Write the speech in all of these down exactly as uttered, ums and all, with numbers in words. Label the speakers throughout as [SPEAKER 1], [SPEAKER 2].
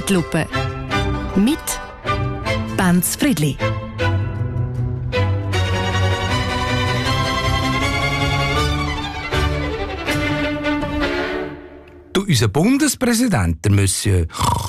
[SPEAKER 1] Zeitlupe. Mit Benz Friedli.
[SPEAKER 2] Du, unser Bundespräsident, der Monsieur...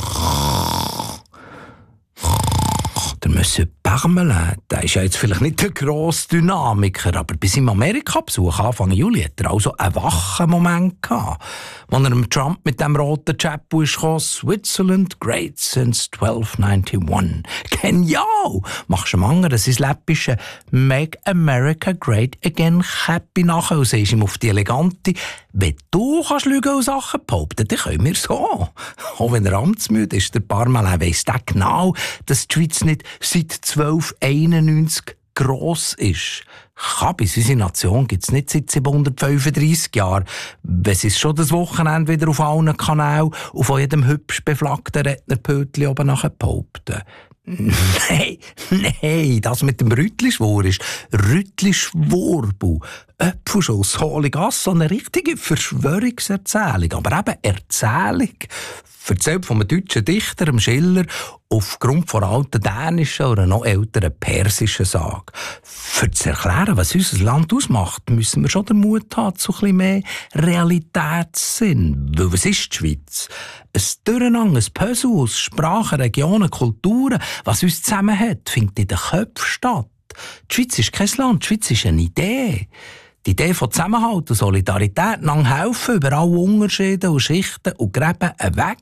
[SPEAKER 2] Der Monsieur Parmelin, der ist ja jetzt vielleicht nicht der grosse Dynamiker, aber bei seinem Amerika-Besuch Anfang Juli hat er also einen wachen Moment gehabt, als er dem Trump mit dem roten Chapeau ist gekommen, «Switzerland great since twelve ninety-one». Genial! Machst du dem anderen sein läppische «Make America great again» Käppi nachher und siehst ihm auf die elegante «Wenn du kannst Lügen und Sachen behaupten, dann können wir so». Auch wenn er amtsmüde ist, der Parmelin weiss der genau, dass die Schweiz nicht seit zwölf einundneunzig gross ist. Kabis, unsere Nation gibt es nicht seit siebenhundertfünfunddreissig Jahren. Wenn sie es schon das Wochenende wieder auf allen Kanälen und von jedem hübsch beflaggten Rednerpötchen oben nachher behaupten. Nein, nein, das mit dem Rüttli-Schwur ist Rüttli-Schwurbu. Äpfelschuss, Holigass, so eine richtige Verschwörungserzählung. Aber eben Erzählung. Erzählt von einem deutschen Dichter, dem Schiller, aufgrund von einer alten dänischen oder noch älteren persischen Sage. Für zu erklären, was unser Land ausmacht, müssen wir schon den Mut haben zu ein bisschen mehr Realitätssinn. Weil was ist die Schweiz? Ein Durcheinander, ein Puzzle aus Sprachen, Regionen, Kulturen. Was uns zusammenhält, findet in den Köpfen statt. Die Schweiz ist kein Land, die Schweiz ist eine Idee. Die Idee von Zusammenhalt und Solidarität, einander helfen, über alle Unterschiede und Schichten und Gräben weg.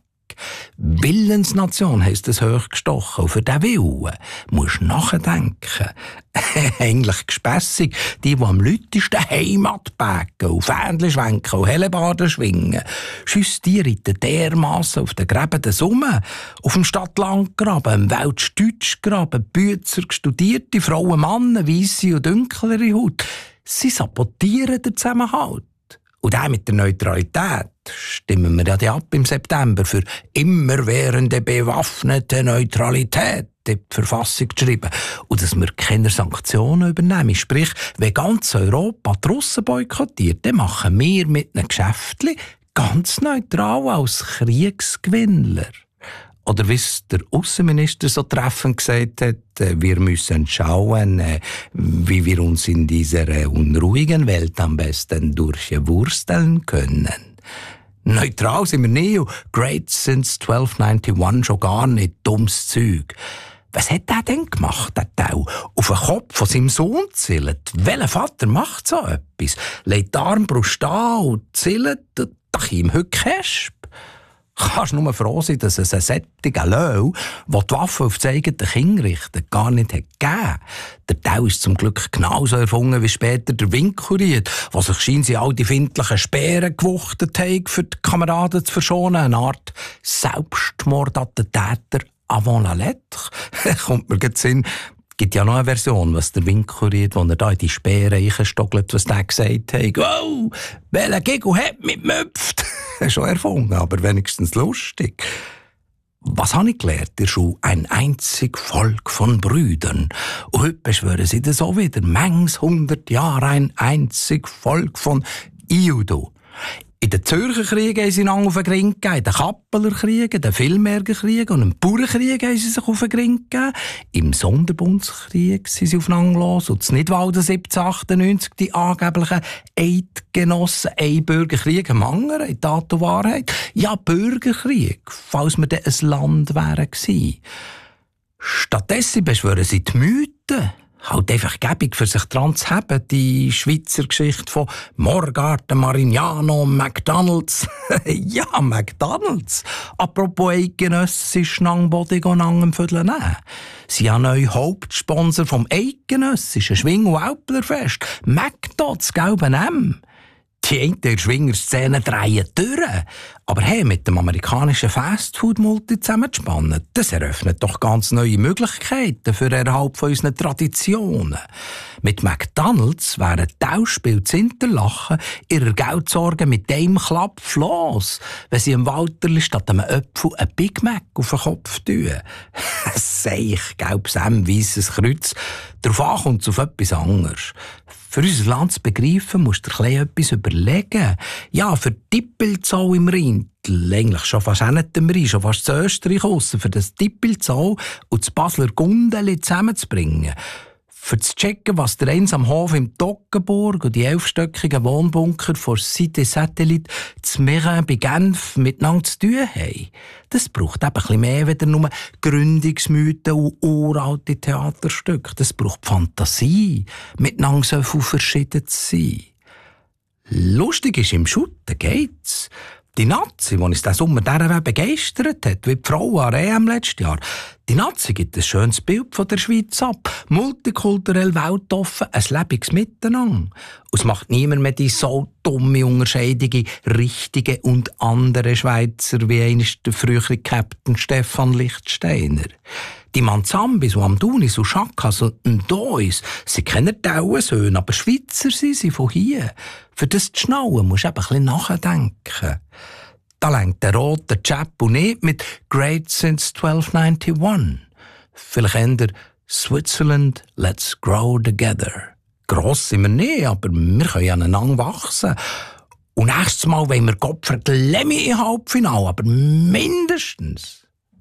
[SPEAKER 2] Willensnation heisst es hochgestochen. Und für diesen Willen musst du nachdenken. Eigentlich gespässig, die, die am lautesten Heimat backen und Fähnchen schwenken und Hellebarden schwingen. Schüss, die reiten dermassen auf den Gräben der Summe, auf dem Stadt-Land-Graben, im Weltsch-Deutsch-Graben, Büzer, studierte Frauen, Männer, weisse und dunklere Haut. Sie sabotieren den Zusammenhalt. Und auch mit der Neutralität stimmen wir ja die ab im September für immerwährende bewaffnete Neutralität in die Verfassung geschrieben. Und dass wir keine Sanktionen übernehmen. Sprich, wenn ganz Europa die Russen boykottiert, dann machen wir mit einem Geschäftchen ganz neutral als Kriegsgewinnler. Oder wie es der Außenminister so treffend gesagt hat, wir müssen schauen, wie wir uns in dieser unruhigen Welt am besten durchwursteln können. Neutral sind wir nie und great since twelve ninety-one schon gar nicht dummes Zeug. Was hat der denn gemacht, der Tau? Auf den Kopf von seinem Sohn zählt. Welcher Vater macht so etwas? Legt die Armbrust an und zählt, da ihm heute Käsp. Kannst nur froh sein, dass es einen sättigen Löw, der die Waffe auf das eigene Kind richtet, gar nicht hat gegeben. Der Tau ist zum Glück genauso erfunden wie später der Winkelried, wo sich scheint sie all die findlichen Speeren gewuchtet haben, für die Kameraden zu verschonen. Eine Art Selbstmordattentäter avant la lettre. Kommt mir gerade Sinn. Es gibt ja noch eine Version, was der Winkelried, wo er da in die Speere reinstockelt, was der gesagt hat. Wow, welcher Giggle hat mich gemüpft? Schon erfunden, aber wenigstens lustig. Was habe ich gelernt? Der Schule ein einzig Volk von Brüdern. Und heute beschwören sie das auch wieder. Mangs hundert Jahre ein einzig Volk von Iudo. In den Zürcher Kriegen haben sie einander auf den Ring gegeben, in den Kappeler Kriegen, in den Vilmerger Kriegen und im Bauernkrieg haben sie sich auf den Ring gegeben. Im Sonderbundskrieg sind sie aufeinander los und in Nidwalden siebzehnhundertachtundneunzig die angeblichen Eidgenossen, ein Bürgerkrieg am anderen, in Tat und Wahrheit. Ja, Bürgerkrieg, falls wir dann ein Land wären gewesen. Stattdessen beschwören sie die Mythen. Halt einfach gäbig für sich dran zu haben, die Schweizer Geschichte von Morgarten, Marignano, McDonalds. Ja, McDonalds. Apropos eidgenössisch Nangbodig und Nangenvödel nehmen. Sie haben neu Hauptsponsor vom eidgenössischen Schwing- und Alplerfest. McDo, das gelbe M. Die einen der Schwingerszene drehen durch. Aber hey, mit dem amerikanischen Fastfood-Multi zusammenzuspannen, das eröffnet doch ganz neue Möglichkeiten für den Erhalt von unseren Traditionen. Mit McDonalds wären Tauschspiel zu Interlachen ihrer Geldsorge mit dem Klapp los, wenn sie im Walterli statt einem Apfel ein Big Mac auf den Kopf tun. Seich, gelbes M, weisses Kreuz. Darauf ankommt es auf etwas anderes. Für unser Land zu begreifen, musst du dir etwas überlegen. Ja, für Dippelzoll im Rheintal, eigentlich schon fast auch nicht im Rhein, schon fast zu Österreich aussen, für das Dippelzoll und das Basler Gundeli zusammenzubringen. Für zu checken, was der eins am Hof im Toggenburg und die elfstöckigen Wohnbunker vor Cité Satellite zu Meyrin bei Genf miteinander zu tun haben. Das braucht eben ein bisschen mehr als nur Gründungsmythen und uralte Theaterstücke. Das braucht Fantasie, miteinander so viel verschieden zu sein. Lustig ist, im Schutten geht's. Die Nazi, die uns diesen Sommer dieser begeistert hat, wie die Frau an der E M letztes Jahr, die Nazi gibt ein schönes Bild von der Schweiz ab. Multikulturell, weltoffen, ein lebendiges Miteinander. Und es macht niemand mehr die so dumme Unterscheidung in richtige und andere Schweizer, wie einst der frühere Captain Stefan Lichtsteiner. Die Manzambis und Amdunis und Chakas und Dois, sie kennen die Auensöhne, aber Schweizer sind sie von hier. Für das zu schnallen musst du eben ein bisschen nachdenken. Da lenkt der rote Chapo nicht mit «Great since twelve ninety-one». Vielleicht eher «Switzerland, let's grow together». Gross sind wir nicht, aber wir können aneinander wachsen. Und nächstes Mal wollen wir Gottfried Lemmy im Halbfinale, aber mindestens.